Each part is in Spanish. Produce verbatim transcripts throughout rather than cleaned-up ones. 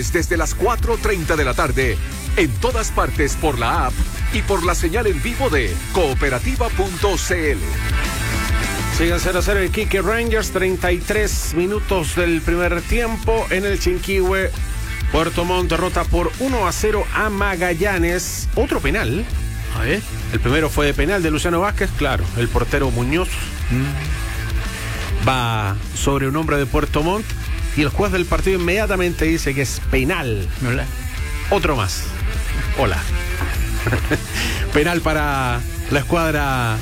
Desde las cuatro treinta de la tarde, en todas partes por la app y por la señal en vivo de cooperativa punto c l. Sigue cero a cero el Iquique Rangers, treinta y tres minutos del primer tiempo en el Chinquihue. Puerto Montt derrota por uno a cero a Magallanes. Otro penal. A ver. El primero fue de penal de Luciano Vázquez, claro. El portero Muñoz mm. va sobre un hombre de Puerto Montt y el juez del partido inmediatamente dice que es penal. Hola. Otro más. Hola. Penal para la escuadra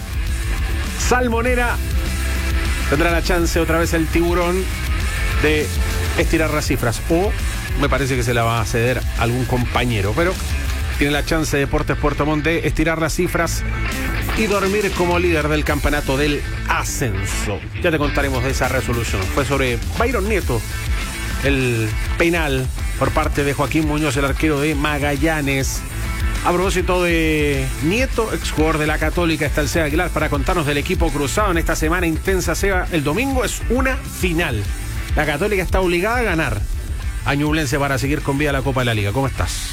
salmonera. Tendrá la chance otra vez el Tiburón de estirar las cifras. O me parece que se la va a ceder algún compañero. Pero tiene la chance Deportes Puerto Montt de estirar las cifras y dormir como líder del campeonato del ascenso. Ya te contaremos de esa resolución. Fue sobre Byron Nieto el penal por parte de Joaquín Muñoz, el arquero de Magallanes. A propósito de Nieto, exjugador de la Católica, está el Seba Aguilar para contarnos del equipo cruzado en esta semana intensa. Seba, el domingo es una final. La Católica está obligada a ganar a Ñublense para seguir con vida la Copa de la Liga. ¿Cómo estás?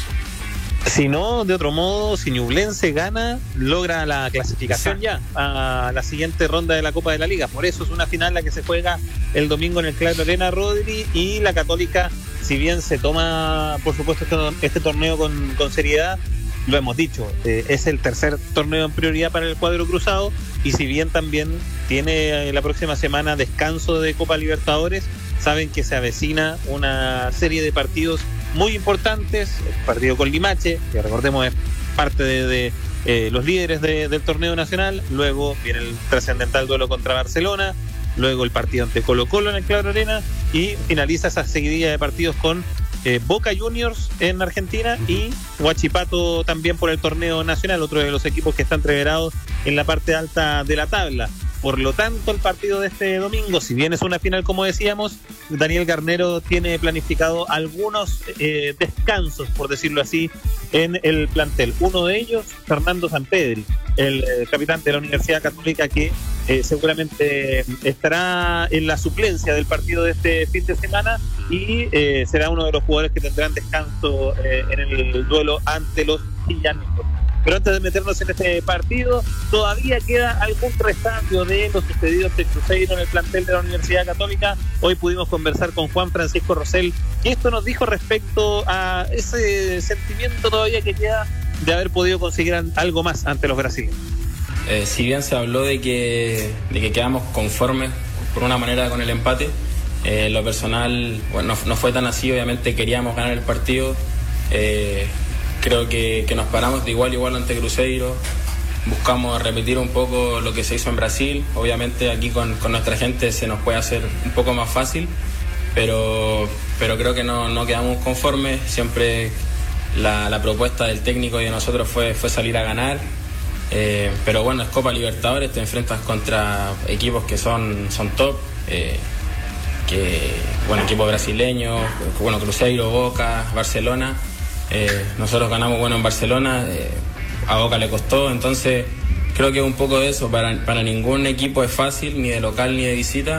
Si no, de otro modo, si Ñublense gana, logra la clasificación ya a la siguiente ronda de la Copa de la Liga. Por eso es una final la que se juega el domingo en el Claro Arena, Rodri, y la Católica, si bien se toma, por supuesto, este, este torneo con, con seriedad, lo hemos dicho, eh, es el tercer torneo en prioridad para el cuadro cruzado, y si bien también tiene eh, la próxima semana descanso de Copa Libertadores, saben que se avecina una serie de partidos muy importantes. El partido con Limache, que recordemos es parte de, de eh, los líderes de, del torneo nacional. Luego viene el trascendental duelo contra Barcelona, luego el partido ante Colo Colo en el Claro Arena, y finaliza esa seguidilla de partidos con eh, Boca Juniors en Argentina y Huachipato también por el torneo nacional, otro de los equipos que están entreverados en la parte alta de la tabla. Por lo tanto, el partido de este domingo, si bien es una final como decíamos, Daniel Garnero tiene planificado algunos eh, descansos, por decirlo así, en el plantel. Uno de ellos, Fernando Sampedri, el eh, capitán de la Universidad Católica, que eh, seguramente estará en la suplencia del partido de este fin de semana y eh, será uno de los jugadores que tendrán descanso eh, en el duelo ante los villanos. Pero antes de meternos en este partido, todavía queda algún recambio de lo sucedido ante Cruzeiro en el plantel de la Universidad Católica. Hoy pudimos conversar con Juan Francisco Rosell, y esto nos dijo respecto a ese sentimiento todavía que queda de haber podido conseguir algo más ante los brasileños. Eh, si bien se habló de que, de que quedamos conformes por una manera con el empate, eh, lo personal, bueno, no, no fue tan así. Obviamente queríamos ganar el partido. Eh, Creo que, que nos paramos de igual a igual ante Cruzeiro. Buscamos repetir un poco lo que se hizo en Brasil. Obviamente aquí con, con nuestra gente se nos puede hacer un poco más fácil, pero, pero creo que no, no quedamos conformes. Siempre la, la propuesta del técnico y de nosotros fue, fue salir a ganar. Eh, pero bueno, es Copa Libertadores, te enfrentas contra equipos que son, son top. Eh, que, bueno, equipos brasileños, bueno, Cruzeiro, Boca, Barcelona. Eh, nosotros ganamos bueno en Barcelona, eh, a Boca le costó, entonces creo que un poco de eso. Para, para ningún equipo es fácil, ni de local ni de visita,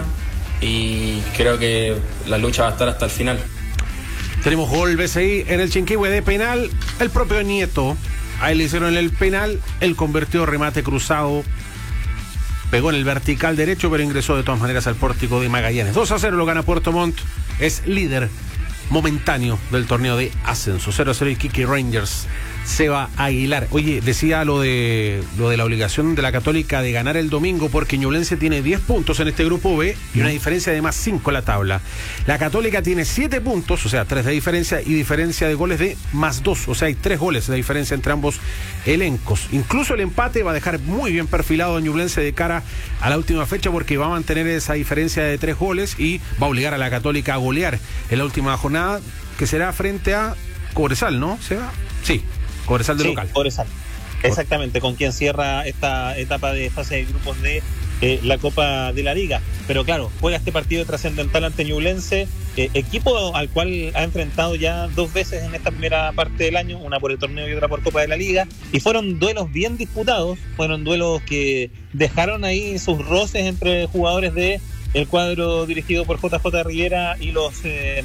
y creo que la lucha va a estar hasta el final. Tenemos gol B C I en el Chinquihue de penal, el propio Nieto, a él le hicieron el penal, él convirtió remate cruzado, pegó en el vertical derecho, pero ingresó de todas maneras al pórtico de Magallanes. dos a cero lo gana Puerto Montt, es líder momentáneo del torneo de ascenso. cero a cero Iquique Rangers. Seba Aguilar. Oye, decía lo de lo de la obligación de la Católica de ganar el domingo, porque Ñublense tiene diez puntos en este grupo B y una diferencia de más cinco en la tabla. La Católica tiene siete puntos, o sea, tres de diferencia, y diferencia de goles de más dos, o sea, hay tres goles de diferencia entre ambos elencos. Incluso el empate va a dejar muy bien perfilado a Ñublense de cara a la última fecha, porque va a mantener esa diferencia de tres goles y va a obligar a la Católica a golear en la última jornada, que será frente a Cobresal, ¿no? ¿Seba? Sí. Cobresal de sí, local. Cobresal. Exactamente, con quien cierra esta etapa de fase de grupos de eh, la Copa de la Liga. Pero claro, juega este partido trascendental ante Ñublense, eh, equipo al cual ha enfrentado ya dos veces en esta primera parte del año, una por el torneo y otra por Copa de la Liga, y fueron duelos bien disputados, fueron duelos que dejaron ahí sus roces entre jugadores de el cuadro dirigido por J J Rivera y los eh,